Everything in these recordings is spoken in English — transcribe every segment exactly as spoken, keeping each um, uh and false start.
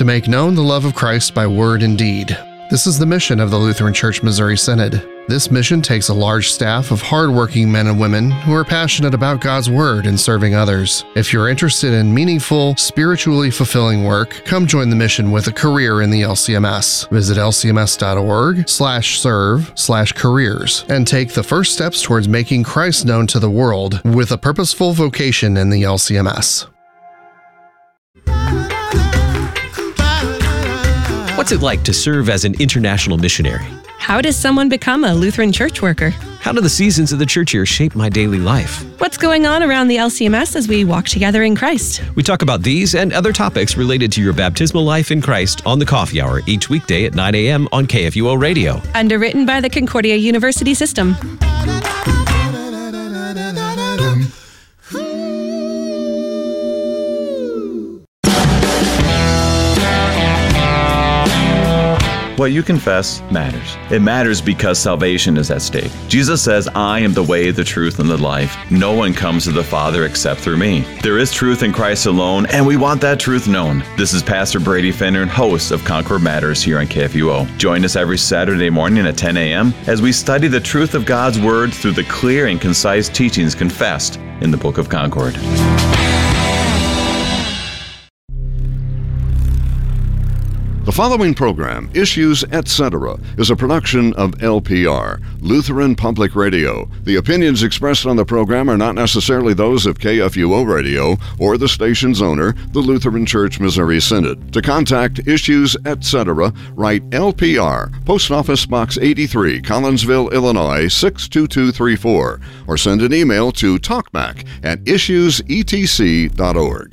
make known the love of Christ by word and deed. This is the mission of the Lutheran Church Missouri Synod. This mission takes a large staff of hardworking men and women who are passionate about God's Word and serving others. If you're interested in meaningful, spiritually fulfilling work, come join the mission with a career in the L C M S. Visit lcms.org slash serve slash careers and take the first steps towards making Christ known to the world with a purposeful vocation in the L C M S. What's it like to serve as an international missionary? How does someone become a Lutheran church worker? How do the seasons of the church year shape my daily life? What's going on around the L C M S as we walk together in Christ? We talk about these and other topics related to your baptismal life in Christ on the Coffee Hour each weekday at nine a.m. on K F U O Radio. Underwritten by the Concordia University System. What you confess matters. It matters because salvation is at stake. Jesus says, I am the way, the truth, and the life. No one comes to the Father except through me. There is truth in Christ alone, and we want that truth known. This is Pastor Brady Finner, host of Concord Matters here on K F U O. Join us every Saturday morning at ten a.m. as we study the truth of God's Word through the clear and concise teachings confessed in the Book of Concord. The following program, Issues et cetera, is a production of L P R, Lutheran Public Radio. The opinions expressed on the program are not necessarily those of K F U O Radio or the station's owner, the Lutheran Church Missouri Synod. To contact Issues et cetera, write L P R, Post Office Box eighty-three, Collinsville, Illinois six two two three four, or send an email to talkback at issues e t c dot org.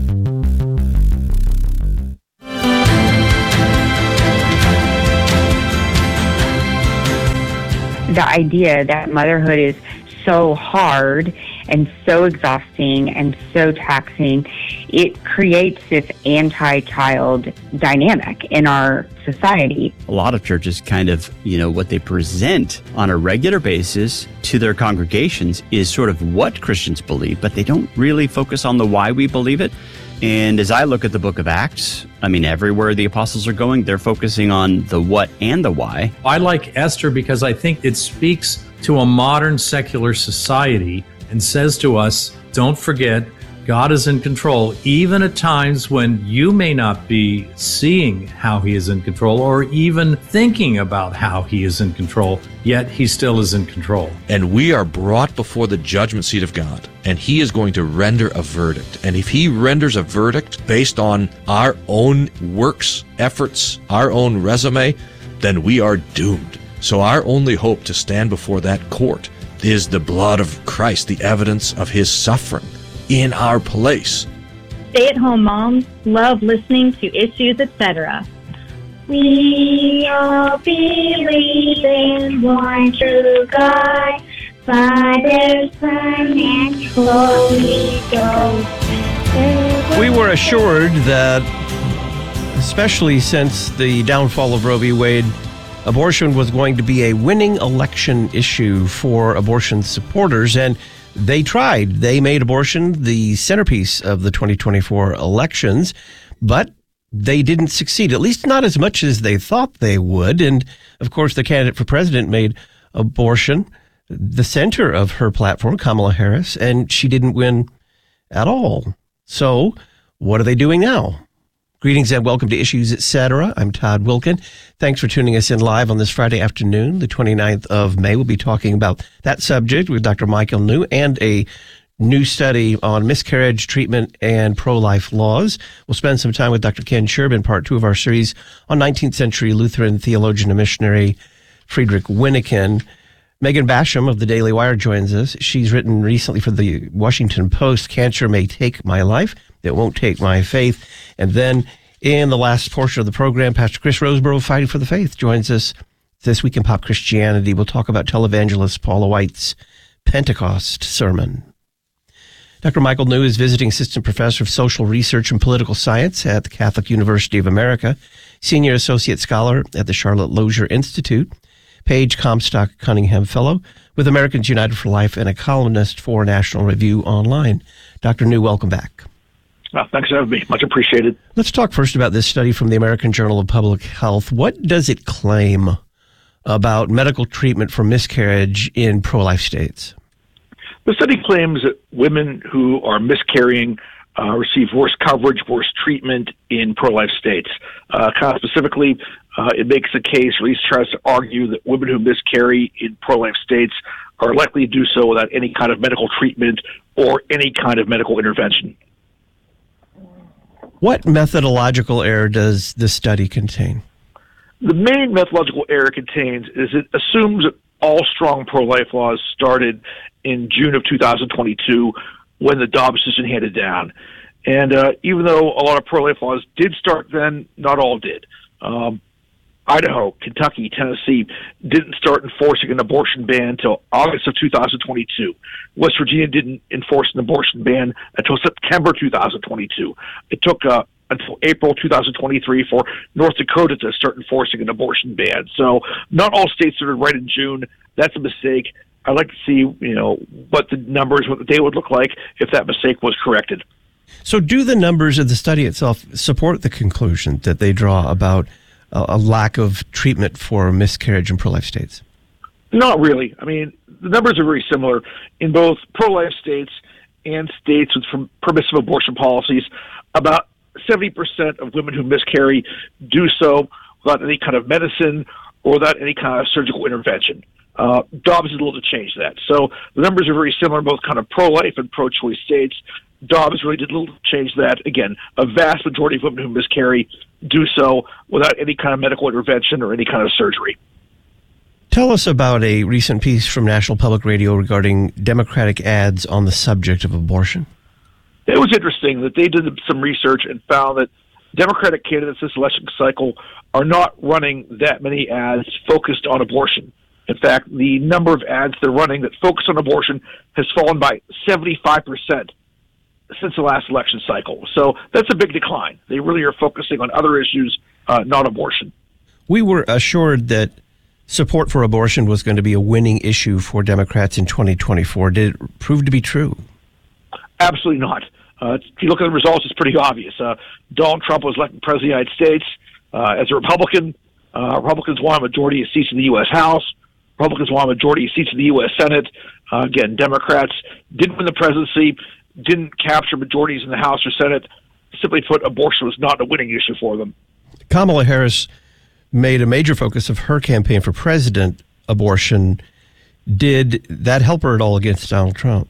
The idea that motherhood is so hard and so exhausting and so taxing, it creates this anti-child dynamic in our society. A lot of churches kind of, you know, what they present on a regular basis to their congregations is sort of what Christians believe, but they don't really focus on the why we believe it. And as I look at the book of Acts, I mean, everywhere the apostles are going, they're focusing on the what and the why. I like Esther because I think it speaks to a modern secular society and says to us, don't forget, God is in control, even at times when you may not be seeing how he is in control or even thinking about how he is in control, yet he still is in control. And we are brought before the judgment seat of God, and he is going to render a verdict. And if he renders a verdict based on our own works, efforts, our own resume, then we are doomed. So our only hope to stand before that court is the blood of Christ, the evidence of his suffering in our place. Stay-at-home moms love listening to Issues, et cetera. We all believe in one true God, Father, Son, and Holy Ghost. We were assured that, especially since the downfall of Roe v. Wade, abortion was going to be a winning election issue for abortion supporters, and they tried. They made abortion the centerpiece of the twenty twenty-four elections, but they didn't succeed, at least not as much as they thought they would. And, of course, the candidate for president made abortion the center of her platform, Kamala Harris, and she didn't win at all. So what are they doing now? Greetings and welcome to Issues, et cetera. I'm Todd Wilkin. Thanks for tuning us in live on this Friday afternoon, the twenty-ninth of May. We'll be talking about that subject with Doctor Michael New and a new study on miscarriage treatment and pro-life laws. We'll spend some time with Doctor Ken Sherbin, part two of our series on nineteenth century Lutheran theologian and missionary Friedrich Wyneken. Megan Basham of the Daily Wire joins us. She's written recently for the Washington Post, Cancer May Take My Life, It Won't Take My Faith. And then in the last portion of the program, Pastor Chris Roseborough, Fighting for the Faith, joins us this week in Pop Christianity. We'll talk about televangelist Paula White's Pentecost sermon. Doctor Michael New is visiting assistant professor of social research and political science at the Catholic University of America, senior associate scholar at the Charlotte Lozier Institute, Page Comstock Cunningham Fellow with Americans United for Life, and a columnist for National Review Online. Doctor New, welcome back. Well, thanks for having me. Much appreciated. Let's talk first about this study from the American Journal of Public Health. What does it claim about medical treatment for miscarriage in pro-life states? The study claims that women who are miscarrying uh, receive worse coverage, worse treatment in pro-life states. Uh, kind of specifically, uh, it makes a case, or at least tries to argue, that women who miscarry in pro-life states are likely to do so without any kind of medical treatment or any kind of medical intervention. What methodological error does this study contain? The main methodological error it contains is it assumes that all strong pro-life laws started in June of two thousand twenty-two when the Dobbs decision handed down. And uh, even though a lot of pro-life laws did start then, not all did. Um, Idaho, Kentucky, Tennessee didn't start enforcing an abortion ban until August of two thousand twenty-two. West Virginia didn't enforce an abortion ban until September two thousand twenty-two. It took uh, until April two thousand twenty-three for North Dakota to start enforcing an abortion ban. So not all states started right in June. That's a mistake. I'd like to see, you know, what the numbers, what the day would look like if that mistake was corrected. So do the numbers of the study itself support the conclusion that they draw about a lack of treatment for miscarriage in pro-life states? Not really. I mean, the numbers are very similar in both pro-life states and states with permissive abortion policies. About seventy percent of women who miscarry do so without any kind of medicine or without any kind of surgical intervention. Uh, Dobbs did little to change that. So the numbers are very similar in both kind of pro-life and pro-choice states. Dobbs really did little to change that. Again, a vast majority of women who miscarry do so without any kind of medical intervention or any kind of surgery. Tell us about a recent piece from National Public Radio regarding Democratic ads on the subject of abortion. It was interesting that they did some research and found that Democratic candidates this election cycle are not running that many ads focused on abortion. In fact, the number of ads they're running that focus on abortion has fallen by seventy-five percent since the last election cycle. So that's a big decline. They really are focusing on other issues, uh, not abortion. We were assured that support for abortion was going to be a winning issue for Democrats in twenty twenty-four. Did it prove to be true? Absolutely not. Uh, if you look at the results, it's pretty obvious. Uh, Donald Trump was elected president of the United States uh, as a Republican. Uh, Republicans won a majority of seats in the U S House. Republicans won a majority of seats in the U S Senate. Uh, again, Democrats didn't win the presidency, didn't capture majorities in the House or Senate. Simply put, abortion was not a winning issue for them. Kamala Harris made a major focus of her campaign for president abortion. Did that help her at all against Donald Trump?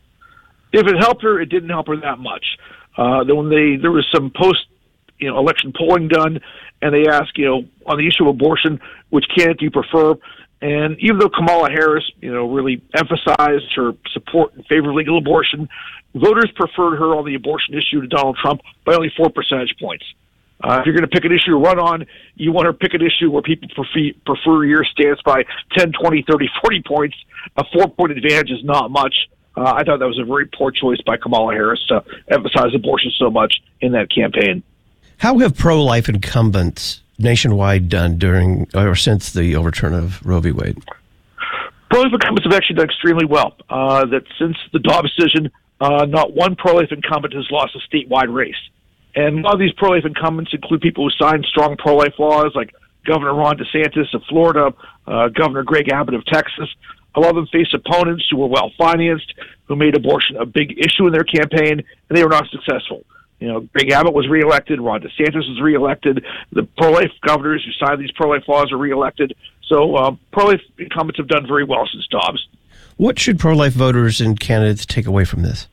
If it helped her, it didn't help her that much. Uh, then when they there was some post, you know, election polling done, and they asked, you know, on the issue of abortion, which candidate do you prefer? And even though Kamala Harris, you know, really emphasized her support in favor of legal abortion, voters preferred her on the abortion issue to Donald Trump by only four percentage points. Uh, if you're going to pick an issue to run on, you want to pick an issue where people prefer, prefer your stance by ten, twenty, thirty, forty points. A four-point advantage is not much. Uh, I thought that was a very poor choice by Kamala Harris to emphasize abortion so much in that campaign. How have pro-life incumbents nationwide done during or since the overturn of Roe v. Wade? Pro-life incumbents have actually done extremely well. Uh, that since the Dobbs decision, uh, not one pro-life incumbent has lost a statewide race. And a lot of these pro-life incumbents include people who signed strong pro-life laws, like Governor Ron DeSantis of Florida, uh, Governor Greg Abbott of Texas. A lot of them faced opponents who were well-financed, who made abortion a big issue in their campaign, and they were not successful. You know, Greg Abbott was reelected, Ron DeSantis was reelected, the pro-life governors who signed these pro-life laws are reelected. So uh, pro-life incumbents have done very well since Dobbs. What should pro-life voters and candidates take away from this?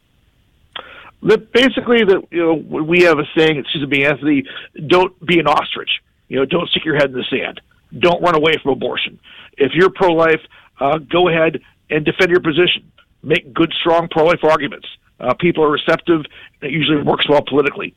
That basically, that you know, we have a saying at Susan B. Anthony: "Don't be an ostrich. You know, don't stick your head in the sand. Don't run away from abortion. If you're pro-life, uh, go ahead and defend your position. Make good, strong pro-life arguments. Uh, people are receptive. It usually works well politically."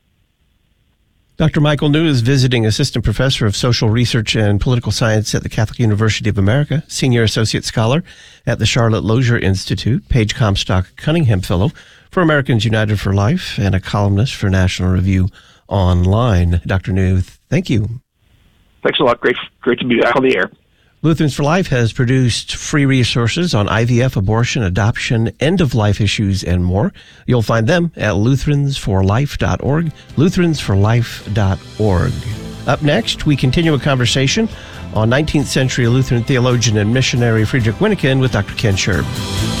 Doctor Michael New is visiting assistant professor of social research and political science at the Catholic University of America, senior associate scholar at the Charlotte Lozier Institute, Paige Comstock Cunningham Fellow for Americans United for Life, and a columnist for National Review Online. Doctor New, thank you. Thanks a lot. Great, great to be back on the air. Lutherans for Life has produced free resources on I V F, abortion, adoption, end-of-life issues, and more. You'll find them at lutherans for life dot org, lutherans for life dot org. Up next, we continue a conversation on nineteenth century Lutheran theologian and missionary Friedrich Wyneken with Doctor Ken Scherb.